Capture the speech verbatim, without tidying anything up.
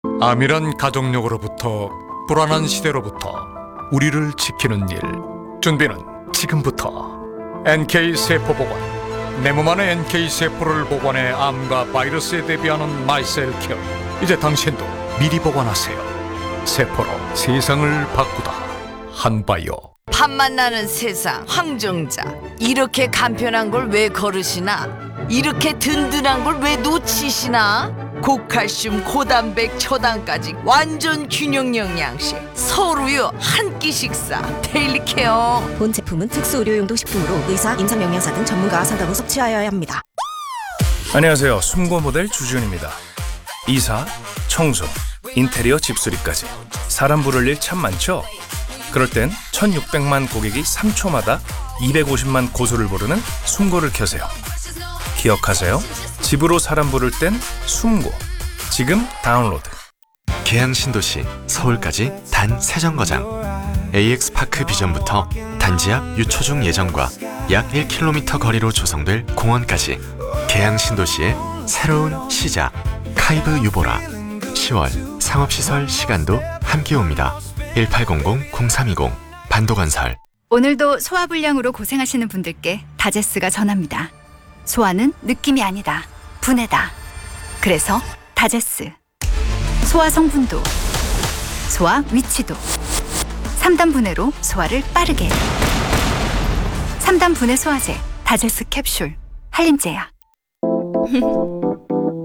암이란 가족력으로부터 불안한 시대로부터 우리를 지키는 일. 준비는 지금부터. 엔케이 세포보관. 내 몸 안의 엔케이 세포를 보관해 암과 바이러스에 대비하는 마이셀 케어. 이제 당신도 미리 보관하세요. 세포로 세상을 바꾸다. 한바이오. 밥맛 나는 세상 황정자. 이렇게 간편한 걸 왜 거르시나? 이렇게 든든한 걸 왜 놓치시나? 고칼슘, 고단백, 초당까지 완전 균형 영양식. 서울우유 한 끼 식사 데일리 케어. 본 제품은 특수 의료용도 식품으로 의사, 임상영양사 등 전문가와 상담 후 섭취하여야 합니다. 안녕하세요. 숨고 모델 주지훈입니다. 이사, 청소, 인테리어 집수리까지 사람 부를 일 참 많죠? 그럴 땐 천육백만 고객이 삼 초마다 이백오십만 고소를 부르는 숨고를 켜세요. 기억하세요. 집으로 사람 부를 땐 숨고. 지금 다운로드. 계양 신도시 서울까지 단 세 정거장. 에이엑스파크 비전부터 단지 앞 유초중 예정과 약 일 킬로미터 거리로 조성될 공원까지 계양 신도시의 새로운 시작. 카이브 유보라. 시월 상업시설 시간도 함께 옵니다. 일팔공공 공삼이공 반도건설. 오늘도 소화불량으로 고생하시는 분들께 다제스가 전합니다. 소화는 느낌이 아니다. 분해다. 그래서 다제스. 소화 성분도, 소화 위치도. 삼 단 분해로 소화를 빠르게. 삼 단 분해 소화제 다제스 캡슐. 한림제약.